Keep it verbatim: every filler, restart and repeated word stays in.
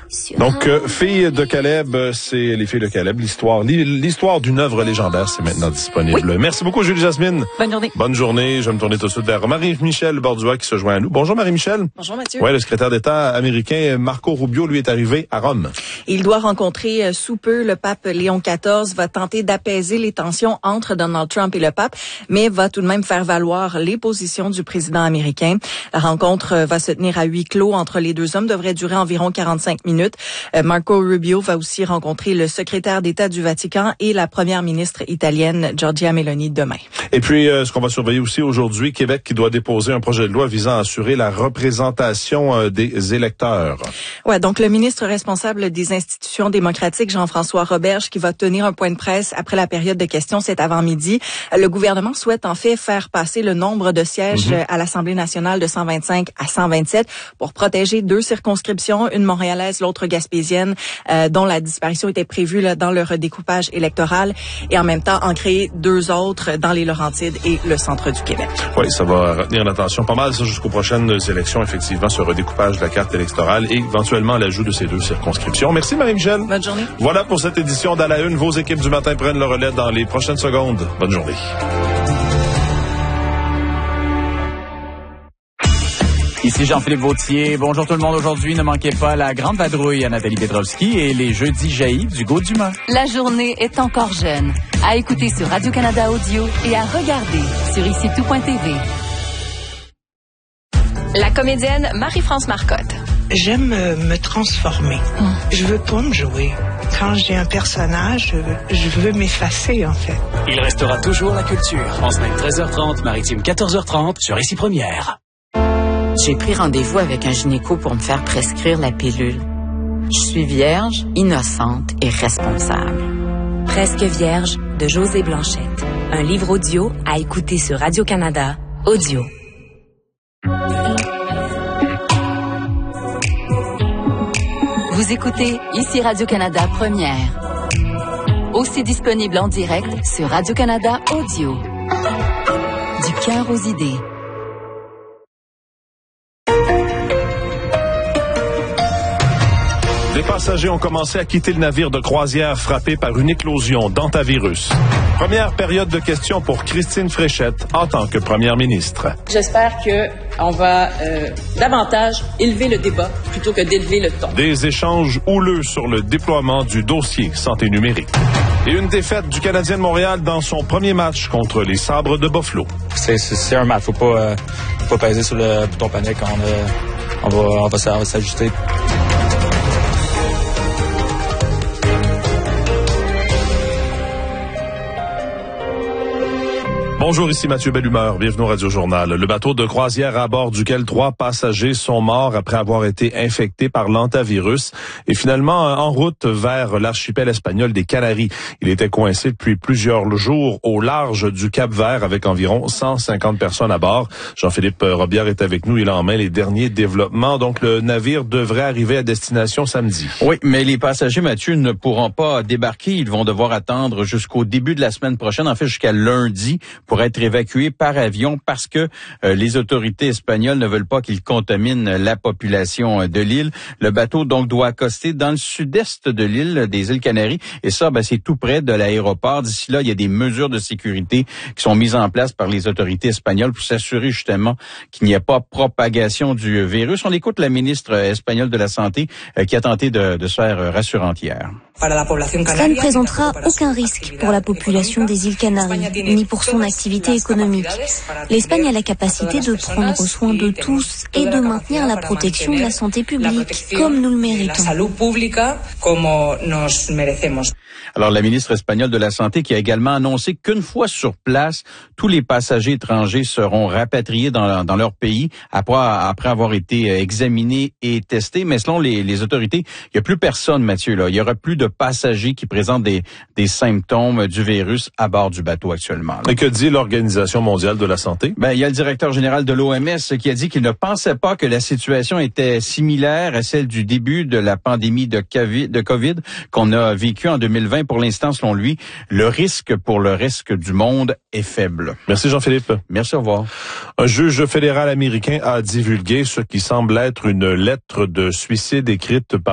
Donc, euh, Filles de Caleb, c'est les Filles de Caleb, l'histoire l'histoire d'une œuvre légendaire, c'est maintenant disponible. Oui. Merci beaucoup, Julie-Jasmine. Bonne journée. Bonne journée. Je vais me tourner tout de suite vers Marie-Michel Bordua qui se joint à nous. Bonjour, Marie-Michel. Bonjour, Mathieu. Oui, le secrétaire d'État américain Marco Rubio, lui, est arrivé à Rome. Il doit rencontrer sous peu le pape Léon quatorze, va tenter d'apaiser les tensions entre Donald Trump et le pape, mais va tout de même faire valoir les positions du président américain. La rencontre va se tenir à huis clos entre les deux hommes, devrait durer environ quarante-cinq minutes. Marco Rubio va aussi rencontrer le secrétaire d'État du Vatican et la première ministre italienne Giorgia Meloni demain. Et puis, euh, ce qu'on va surveiller aussi aujourd'hui, Québec qui doit déposer un projet de loi visant à assurer la représentation euh, des électeurs. Ouais, donc le ministre responsable des institutions démocratiques, Jean-François Roberge, qui va tenir un point de presse après la période de questions cet avant-midi. Le gouvernement souhaite en fait faire passer le nombre de sièges mm-hmm. à l'Assemblée nationale de cent vingt-cinq à cent vingt-sept pour protéger deux circonscriptions, une montréalaise, l'autre gaspésienne, euh, dont la disparition était prévue là, dans le redécoupage électoral, et en même temps en créer deux autres dans les Laurentides et le centre du Québec. Oui, ça va retenir l'attention pas mal ça, jusqu'aux prochaines élections, effectivement, ce redécoupage de la carte électorale et éventuellement l'ajout de ces deux circonscriptions. Merci, Marie-Michel. Bonne journée. Voilà pour cette édition d'À la Une. Vos équipes du matin prennent le relais dans les prochaines secondes. Bonne journée. Ici Jean-Philippe Vautier. Bonjour tout le monde. Aujourd'hui, ne manquez pas la grande vadrouille à Nathalie Petrovski et les jeudis jaillis d'Hugo Dumas. La journée est encore jeune. À écouter sur Radio-Canada Audio et à regarder sur ici tout point t v. La comédienne Marie-France Marcotte. J'aime euh, me transformer. Hum. Je veux pas me jouer. Quand j'ai un personnage, je, je veux m'effacer, en fait. Il restera toujours la culture. En semaine treize heures trente, maritime quatorze heures trente, sur Ici Première. J'ai pris rendez-vous avec un gynéco pour me faire prescrire la pilule. Je suis vierge, innocente et responsable. Presque vierge de José Blanchette. Un livre audio à écouter sur Radio-Canada Audio. Vous écoutez Ici Radio-Canada Première. Aussi disponible en direct sur Radio-Canada Audio. Du cœur aux idées. Des passagers ont commencé à quitter le navire de croisière frappé par une éclosion d'hantavirus. Première période de questions pour Christine Fréchette en tant que première ministre. J'espère qu'on va euh, davantage élever le débat plutôt que d'élever le ton. Des échanges houleux sur le déploiement du dossier santé numérique. Et une défaite du Canadien de Montréal dans son premier match contre les Sabres de Buffalo. C'est, c'est, c'est un match, faut pas, euh, faut pas peser sur le bouton panique. On, euh, on va, on va, on va s'ajuster. Bonjour, ici Mathieu Bellumeur. Bienvenue au Radio Journal. Le bateau de croisière à bord duquel trois passagers sont morts après avoir été infectés par l'hantavirus est finalement en route vers l'archipel espagnol des Canaries. Il était coincé depuis plusieurs jours au large du Cap-Vert avec environ cent cinquante personnes à bord. Jean-Philippe Robillard est avec nous. Il a en main les derniers développements. Donc, le navire devrait arriver à destination samedi. Oui, mais les passagers, Mathieu, ne pourront pas débarquer. Ils vont devoir attendre jusqu'au début de la semaine prochaine, en fait jusqu'à lundi, pour être évacués par avion parce que euh, les autorités espagnoles ne veulent pas qu'ils contaminent la population de l'île. Le bateau donc doit accoster dans le sud-est de l'île, des îles Canaries, et ça, ben, c'est tout près de l'aéroport. D'ici là, il y a des mesures de sécurité qui sont mises en place par les autorités espagnoles pour s'assurer justement qu'il n'y a pas propagation du virus. On écoute la ministre espagnole de la Santé euh, qui a tenté de, de se faire rassurante hier. Cela ne présentera aucun risque pour la population des îles Canaries, ni pour son activité économique. L'Espagne a la capacité de prendre soin de tous et de maintenir la protection de la santé publique, comme nous le méritons. Alors, la ministre espagnole de la Santé qui a également annoncé qu'une fois sur place, tous les passagers étrangers seront rapatriés dans, dans leur pays après, après avoir été examinés et testés. Mais selon les, les autorités, il n'y a plus personne, Mathieu, là. Il y aura plus de passagers qui présentent des, des symptômes du virus à bord du bateau actuellement. Là. Et que dit l'Organisation mondiale de la santé? Ben, il y a le directeur général de l'O M S qui a dit qu'il ne pensait pas que la situation était similaire à celle du début de la pandémie de COVID qu'on a vécue en deux mille vingt. Pour l'instant, selon lui, le risque pour le reste du monde est faible. Merci Jean-Philippe. Merci, au revoir. Un juge fédéral américain a divulgué ce qui semble être une lettre de suicide écrite par